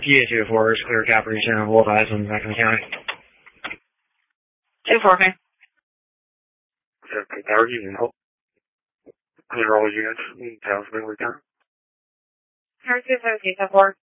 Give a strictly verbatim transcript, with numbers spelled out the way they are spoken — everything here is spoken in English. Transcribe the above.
P A two four is clear cap reach in on both eyes in Macon County. two four, okay. Okay, power using help. Clear all units. Sounds been returned. Power two seven two four.